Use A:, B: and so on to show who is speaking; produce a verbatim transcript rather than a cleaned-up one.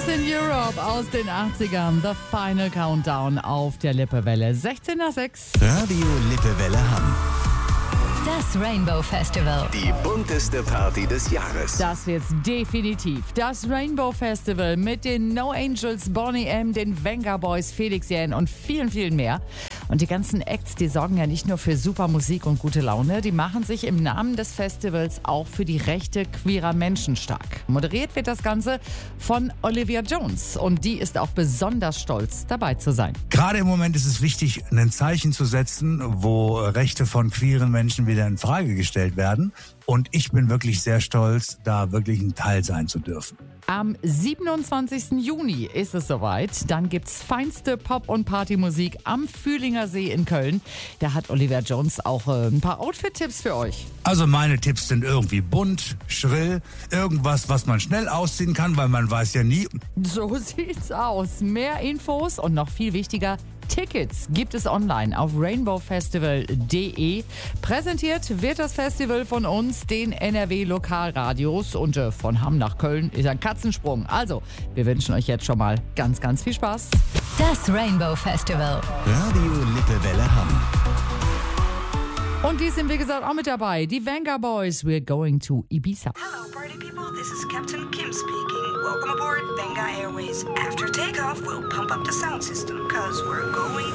A: Boys in Europe aus den achtzigern. The Final Countdown auf der Lippewelle. sechzehn nach sechs.
B: Radio Lippewelle Hamm.
C: Das Rainbow Festival.
B: Die bunteste Party des Jahres.
A: Das wird's definitiv. Das Rainbow Festival mit den No Angels, Boney M., den Venga Boys, Felix Jähn und vielen, vielen mehr. Und die ganzen Acts, die sorgen ja nicht nur für super Musik und gute Laune, die machen sich im Namen des Festivals auch für die Rechte queerer Menschen stark. Moderiert wird das Ganze von Olivia Jones und die ist auch besonders stolz, dabei zu sein.
D: Gerade im Moment ist es wichtig, ein Zeichen zu setzen, wo Rechte von queeren Menschen wieder in Frage gestellt werden. Und ich bin wirklich sehr stolz, da wirklich ein Teil sein zu dürfen.
A: Am siebenundzwanzigsten Juni ist es soweit. Dann gibt's feinste Pop- und Partymusik am Fühlinger See in Köln. Da hat Olivia Jones auch äh, ein paar Outfit-Tipps für euch.
D: Also meine Tipps sind irgendwie bunt, schrill, irgendwas, was man schnell ausziehen kann, weil man weiß ja nie.
A: So sieht's aus. Mehr Infos und noch viel wichtiger, Tickets gibt es online auf rainbow festival punkt de. Präsentiert wird das Festival von uns, den N R W Lokalradios, und äh, von Hamm nach Köln ist ein Katzensprung. Also, wir wünschen euch jetzt schon mal ganz, ganz viel Spaß.
C: Das Rainbow Festival.
B: Radio Lippewelle Hamm.
A: Und die sind, wie gesagt, auch mit dabei. Die Venga Boys, we're going to Ibiza.
E: Hello, party people. This is Captain Kim speaking. Welcome aboard Venga Airways. After takeoff, we'll pump up the sound system, cause we're going